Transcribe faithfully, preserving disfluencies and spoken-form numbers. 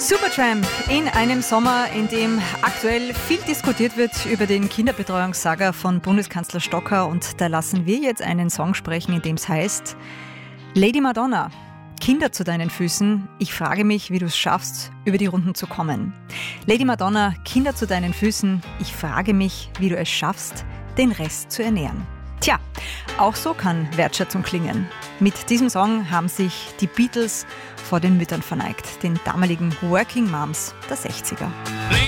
Supertramp in einem Sommer, in dem aktuell viel diskutiert wird über den Kinderbetreuungssaga von Bundeskanzler Stocker, und da lassen wir jetzt einen Song sprechen, in dem es heißt: Lady Madonna, Kinder zu deinen Füßen, ich frage mich, wie du es schaffst, über die Runden zu kommen. Lady Madonna, Kinder zu deinen Füßen, ich frage mich, wie du es schaffst, den Rest zu ernähren. Tja, auch so kann Wertschätzung klingen. Mit diesem Song haben sich die Beatles vor den Müttern verneigt, den damaligen Working Moms der sechziger.